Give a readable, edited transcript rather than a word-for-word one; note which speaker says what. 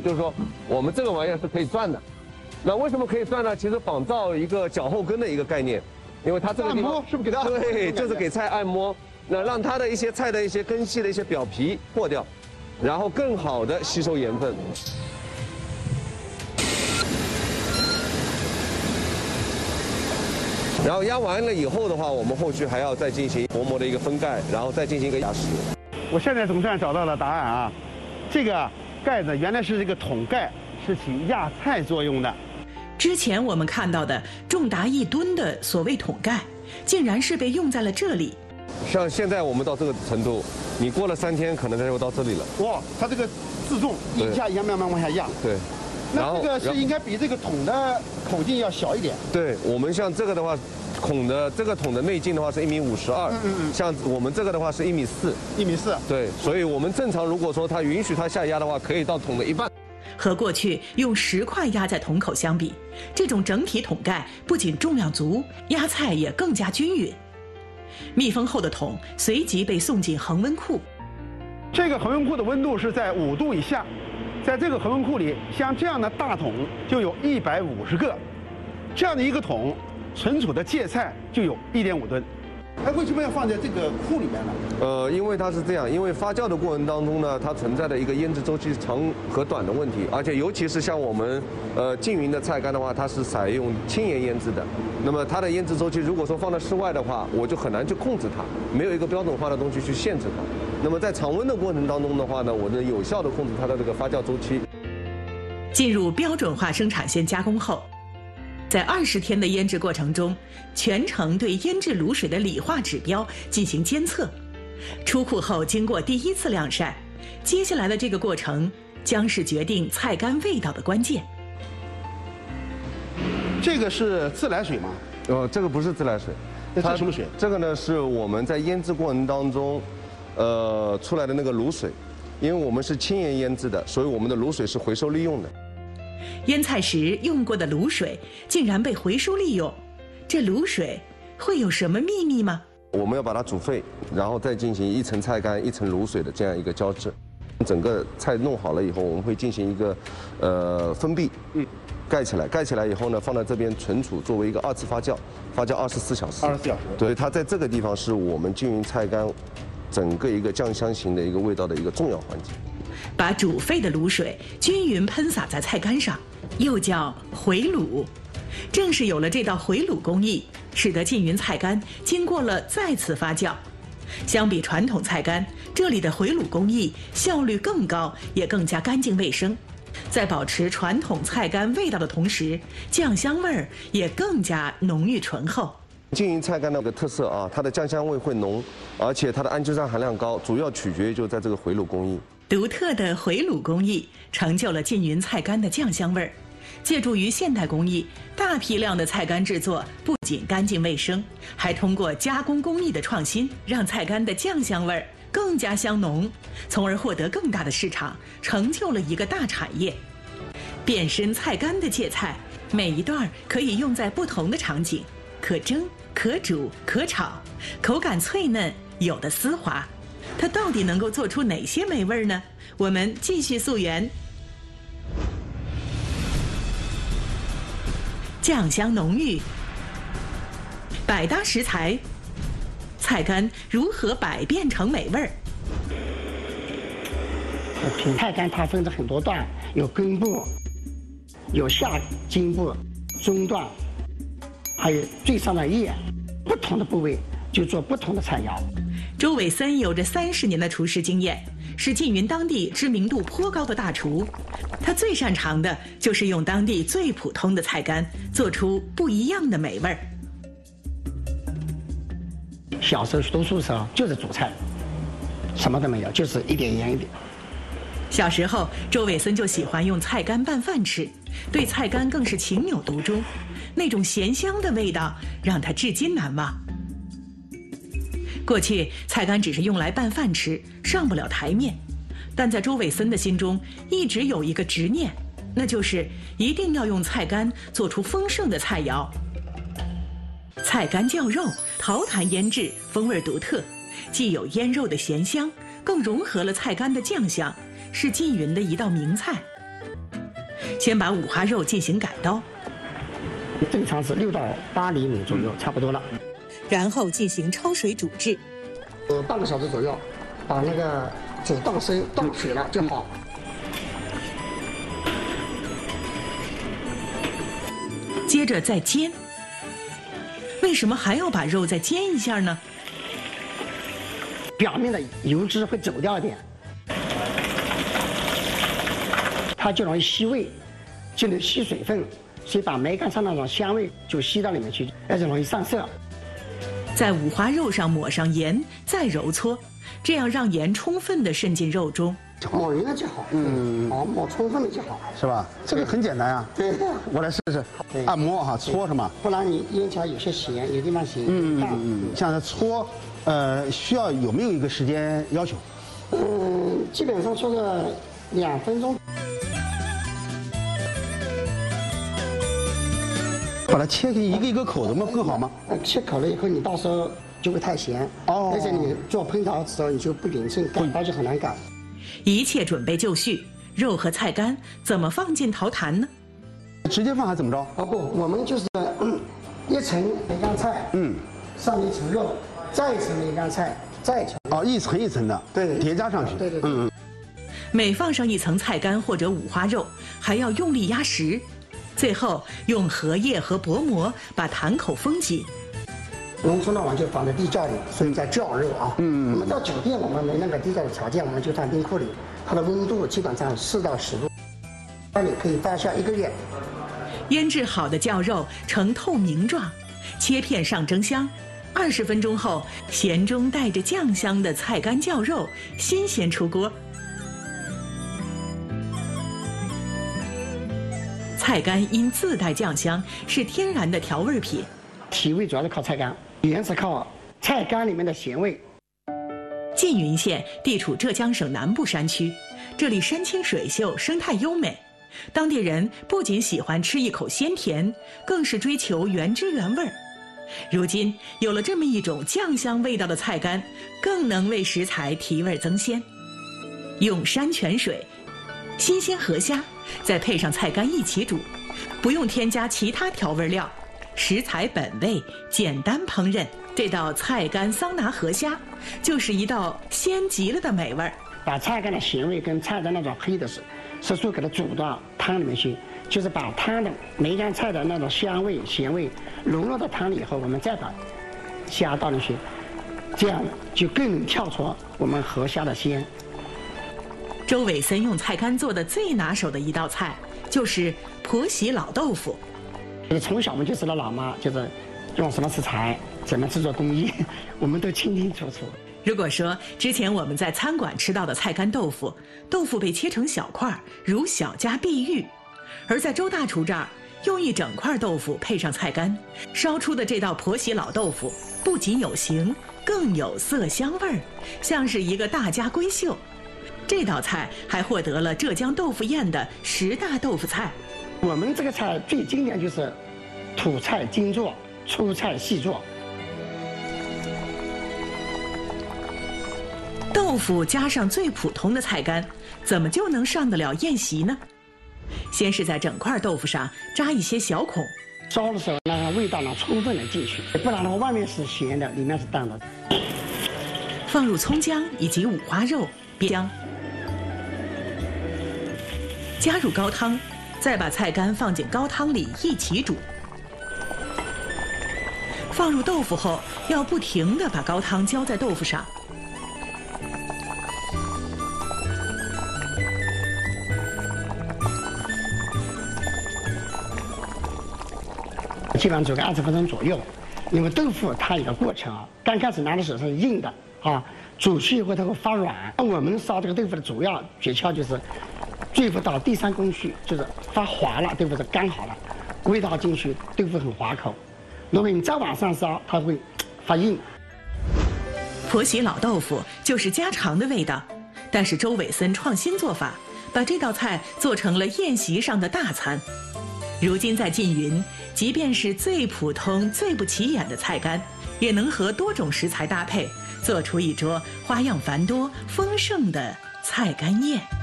Speaker 1: 就是说我们这个玩意儿是可以转的。那为什么可以转呢？其实仿照一个脚后跟的一个概念，因为它这个地方
Speaker 2: 是不是给它
Speaker 1: 对，就是给菜按摩，那让它的一些菜的一些根系的一些表皮破掉，然后更好的吸收盐分。然后压完了以后的话，我们后续还要再进行薄膜的一个封盖，然后再进行一个压实。
Speaker 2: 我现在总算找到了答案啊，这个盖子原来是这个桶盖，是起压菜作用的。
Speaker 3: 之前我们看到的重达1吨的所谓桶盖，竟然是被用在了这里。
Speaker 1: 像现在我们到这个程度，你过了3天，可能它就到这里了。
Speaker 2: 哇，它这个自重一下一下慢慢往下压。
Speaker 1: 对。
Speaker 2: 那这个是应该比这个桶的口径要小一点。
Speaker 1: 对，我们像这个的话，这个桶的内径的话是1.52米，像我们这个的话是1.4米。
Speaker 2: 1.4米。
Speaker 1: 对，所以我们正常如果说它允许它下压的话，可以到桶的1半。
Speaker 3: 和过去用石块压在桶口相比，这种整体桶盖不仅重量足，压菜也更加均匀。密封后的桶随即被送进恒温库。
Speaker 2: 这个恒温库的温度是在5度以下，在这个恒温库里，像这样的大桶就有150个，这样的一个桶存储的芥菜就有1.5吨。哎，为什么要放在这个库里面呢？
Speaker 1: 因为它是这样，因为发酵的过程当中呢，它存在的一个腌制周期长和短的问题，而且尤其是像我们缙云的菜干的话，它是采用轻盐腌制的，那么它的腌制周期如果说放在室外的话，我就很难去控制它，没有一个标准化的东西去限制它。那么在常温的过程当中的话呢，我能有效的控制它的这个发酵周期。
Speaker 3: 进入标准化生产线加工后，在20天的腌制过程中，全程对腌制卤水的理化指标进行监测。出库后经过第1次晾晒，接下来的这个过程将是决定菜干味道的关键。
Speaker 2: 这个是自来水吗？
Speaker 1: 这个不是自来水，
Speaker 2: 那是什么水？
Speaker 1: 这个呢是我们在腌制过程当中，出来的那个卤水，因为我们是轻盐腌制的，所以我们的卤水是回收利用的。
Speaker 3: 腌菜时用过的卤水竟然被回收利用，这卤水会有什么秘密吗？
Speaker 1: 我们要把它煮沸，然后再进行1层菜干1层卤水的这样一个交织。整个菜弄好了以后，我们会进行一个封闭，盖起来。盖起来以后呢，放在这边存储，作为一个2次发酵，发酵24小时。24小时。对，它在这个地方是我们缙云菜干整个一个酱香型的一个味道的一个重要环节。
Speaker 3: 把煮沸的卤水均匀喷洒在菜干上，又叫回卤。正是有了这道回卤工艺，使得缙云菜干经过了再次发酵。相比传统菜干，这里的回卤工艺效率更高，也更加干净卫生。在保持传统菜干味道的同时，酱香味儿也更加浓郁醇厚。
Speaker 1: 缙云菜干的一个特色啊，它的酱香味会浓，而且它的氨基酸含量高，主要取决于就在这个回卤工艺。
Speaker 3: 独特的回卤工艺成就了缙云菜干的酱香味儿。借助于现代工艺，大批量的菜干制作不仅干净卫生，还通过加工工艺的创新，让菜干的酱香味儿更加香浓，从而获得更大的市场，成就了一个大产业。变身菜干的芥菜，每一段可以用在不同的场景，可蒸、可煮、可炒，口感脆嫩，有的丝滑。它到底能够做出哪些美味呢？我们继续溯源。酱香浓郁，百搭食材，菜干如何百变成美味儿？
Speaker 4: 品菜干它分成很多段，有根部，有下茎部、中段，还有最上的叶，不同的部位就做不同的菜肴。
Speaker 3: 周伟森有着30年的厨师经验，是缙云当地知名度颇高的大厨。他最擅长的就是用当地最普通的菜干，做出不一样的美味儿。
Speaker 4: 小时候读书的时候就是煮菜，什么都没有，就是一点盐一点。
Speaker 3: 小时候，周伟森就喜欢用菜干拌饭吃，对菜干更是情有独钟。那种咸香的味道让他至今难忘。过去，菜干只是用来拌饭吃，上不了台面。但在周伟森的心中，一直有一个执念，那就是一定要用菜干做出丰盛的菜肴。菜干叫肉，陶坛腌制，风味独特，既有腌肉的咸香，更融合了菜干的酱香，是缙云的一道名菜。 先把五花肉进行改刀，
Speaker 4: 正常是6到8厘米左右，差不多了。
Speaker 3: 然后进行焯水煮制，
Speaker 4: 半个小时左右，把那个煮到水断水了就好。
Speaker 3: 接着再煎。为什么还要把肉再煎一下呢？
Speaker 4: 表面的油脂会走掉一点，它就容易吸味，就能吸水分，所以把梅干菜那种香味就吸到里面去，而且容易上色。
Speaker 3: 在五花肉上抹上盐，再揉搓，这样让盐充分地渗进肉中。
Speaker 4: 抹匀了就好，抹充分了就好，
Speaker 2: 是吧？这个很简单啊。
Speaker 4: 对，
Speaker 2: 我来试试，按摩哈，搓是吗？
Speaker 4: 不然你腌起来有些咸，有地方咸。
Speaker 2: 像这搓，需要有没有一个时间要求？
Speaker 4: 基本上搓个2分钟。
Speaker 2: 把它切开一个一个口，怎么更好吗？
Speaker 4: 切口了以后，你到时候就会太咸。而且你做烹调的时候，你就不匀称，改刀就很难改。
Speaker 3: 一切准备就绪，肉和菜干怎么放进陶坛呢？
Speaker 2: 直接放还是怎么着？
Speaker 4: 不，我们就是一层梅干菜，上面一层肉，再一层梅干菜，再一层。
Speaker 2: 一层一层的，对，叠加上去。
Speaker 4: 对。
Speaker 3: 每放上一层菜干或者五花肉，还要用力压实，最后用荷叶和薄膜把坛口封紧。
Speaker 4: 农村呢，我们就放在地窖里，所以叫窖肉啊。我们到酒店，我们没那个地窖的条件，我们就放冰库里，它的温度基本上4到10度，那你可以发酵1个月。
Speaker 3: 腌制好的窖肉呈透明状，切片上蒸箱。20分钟后，咸中带着酱香的菜干窖肉新鲜出锅。菜干因自带酱香，是天然的调味品。
Speaker 4: 提味主要是靠菜干，盐是靠菜干里面的咸味。
Speaker 3: 缙云县地处浙江省南部山区，这里山清水秀，生态优美。当地人不仅喜欢吃一口鲜甜，更是追求原汁原味儿。如今有了这么一种酱香味道的菜干，更能为食材提味增鲜。用山泉水、新鲜河虾，再配上菜干一起煮，不用添加其他调味料，食材本味，简单烹饪。这道菜干桑拿河虾，就是一道鲜极了的美味儿。
Speaker 4: 把菜干的咸味跟菜的那种黑的色素给它煮到汤里面去，就是把汤的梅干菜的那种香味、咸味融入到汤里以后，我们再把虾倒进去，这样就更能跳出我们河虾的鲜。
Speaker 3: 周伟森用菜干做的最拿手的一道菜，就是婆媳老豆腐。
Speaker 4: 从小我们就知道老妈就是用什么食材，怎么制作工艺，我们都清清楚楚。
Speaker 3: 如果说之前我们在餐馆吃到的菜干豆腐，豆腐被切成小块，如小家碧玉；而在周大厨这儿，用一整块豆腐配上菜干，烧出的这道婆媳老豆腐，不仅有形，更有色香味儿，像是一个大家闺秀。这道菜还获得了浙江豆腐宴的10大豆腐菜。
Speaker 4: 我们这个菜最经典就是土菜精做，粗菜细做。
Speaker 3: 豆腐加上最普通的菜干，怎么就能上得了宴席呢？先是在整块豆腐上扎一些小孔，
Speaker 4: 烧的时候那个味道呢充分的进去，不然的话外面是咸的，里面是淡的。
Speaker 3: 放入葱姜以及五花肉、煸姜，加入高汤，再把菜干放进高汤里一起煮。放入豆腐后，要不停地把高汤浇在豆腐上。
Speaker 4: 基本上煮个20分钟左右，因为豆腐它有个过程啊，刚开始拿的时候是硬的啊，煮去以后它会发软。我们烧这个豆腐的主要诀窍就是最后到第3工序，就是发滑了，豆腐是干好了，味道进去，豆腐很滑口。如果你再往上烧，它会发硬。
Speaker 3: 婆媳老豆腐就是家常的味道，但是周伟森创新做法，把这道菜做成了宴席上的大餐。如今在缙云，即便是最普通、最不起眼的菜干，也能和多种食材搭配，做出一桌花样繁多、丰盛的菜干宴。